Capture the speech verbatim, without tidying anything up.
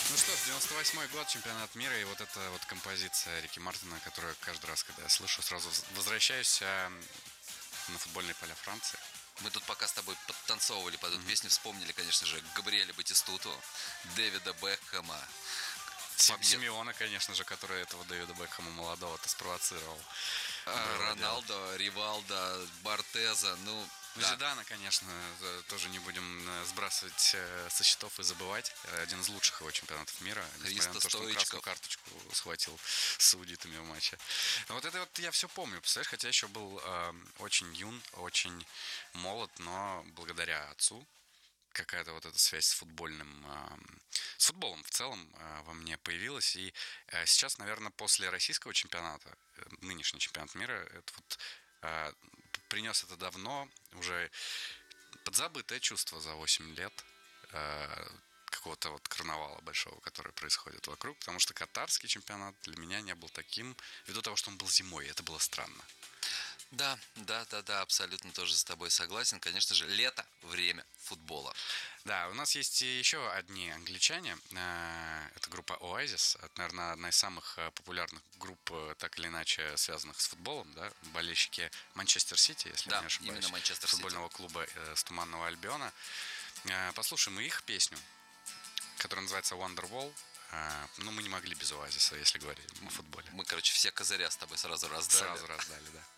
Ну что ж, девяносто восьмой год, чемпионат мира, и вот эта вот композиция Рики Мартина, которую каждый раз, когда я слышу, сразу возвращаюсь а, на футбольные поля Франции. Мы тут пока с тобой подтанцовывали под эту Мгм. песню, вспомнили, конечно же, Габриэля Батистуту, Дэвида Бекхэма. Сим- Фабье- Симеона, конечно же, который этого Дэвида Бекхэма молодого-то спровоцировал. а, Было дело. Роналдо, Ривалдо, Бартеза. Ну, Ну, да, Зидана, конечно, э, тоже не будем э, сбрасывать э, со счетов и забывать. Э, Один из лучших его чемпионатов мира, несмотря на то, что он красную Стоичков. карточку схватил с саудитами в матче. Но вот это вот я все помню, представляешь, хотя еще был э, очень юн, очень молод, но благодаря отцу какая-то вот эта связь с футбольным, э, с футболом в целом э, во мне появилась. И э, сейчас, наверное, после российского чемпионата, э, нынешний чемпионат мира, это вот э, принес это давно, уже подзабытое чувство за восемь лет э, какого-то вот карнавала большого, который происходит вокруг, потому что катарский чемпионат для меня не был таким, ввиду того, что он был зимой, и это было странно. Да, да, да, да, абсолютно тоже с тобой согласен. Конечно же, лето, время футбола. Да, у нас есть и еще одни англичане. Э, Это группа Oasis. Это, наверное, одна из самых э, популярных групп, э, так или иначе связанных с футболом. Да? Болельщики Манчестер Сити, если я Да, не ошибаюсь. именно Манчестер Сити. Футбольного клуба э, с Туманного Альбиона. Э, Послушаем их песню, которая называется Wonderwall. Э, Ну, мы не могли без Оазиса, если говорить о футболе. Мы, короче, все козыря с тобой сразу раздали. Сразу раздали, да.